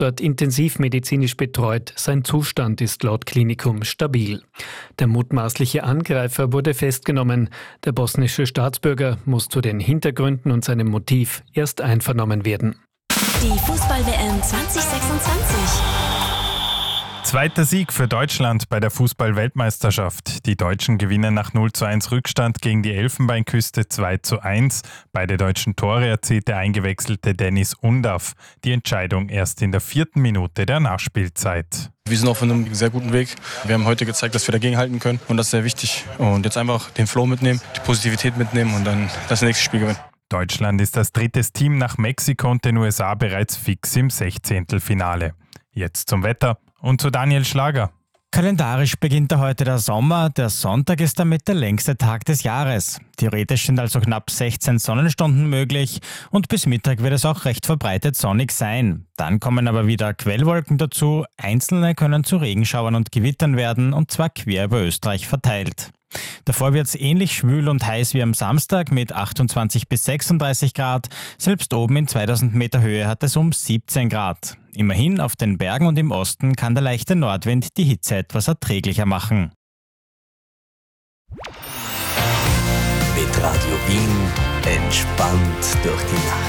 dort intensivmedizinisch betreut. Sein Zustand ist laut Klinikum stabil. Der mutmaßliche Angreifer wurde festgenommen. Der bosnische Staatsbürger muss zu den Hintergründen und seinem Motiv erst einvernommen werden. Die Fußball-WM 2026. Zweiter Sieg für Deutschland bei der Fußball-Weltmeisterschaft. Die Deutschen gewinnen nach 0:1 Rückstand gegen die Elfenbeinküste 2:1. Beide deutschen Tore erzielte eingewechselte Dennis Undav. Die Entscheidung erst in der 4. Minute der Nachspielzeit. Wir sind auf einem sehr guten Weg. Wir haben heute gezeigt, dass wir dagegenhalten können und das ist sehr wichtig. Und jetzt einfach den Flow mitnehmen, die Positivität mitnehmen und dann das nächste Spiel gewinnen. Deutschland ist als drittes Team nach Mexiko und den USA bereits fix im 16. Jetzt zum Wetter und zu Daniel Schlager. Kalendarisch beginnt heute der Sommer, der Sonntag ist damit der längste Tag des Jahres. Theoretisch sind also knapp 16 Sonnenstunden möglich und bis Mittag wird es auch recht verbreitet sonnig sein. Dann kommen aber wieder Quellwolken dazu, einzelne können zu Regenschauern und Gewittern werden und zwar quer über Österreich verteilt. Davor wird es ähnlich schwül und heiß wie am Samstag mit 28 bis 36 Grad. Selbst oben in 2000 Meter Höhe hat es um 17 Grad. Immerhin auf den Bergen und im Osten kann der leichte Nordwind die Hitze etwas erträglicher machen. Mit Radio Wien entspannt durch die Nacht.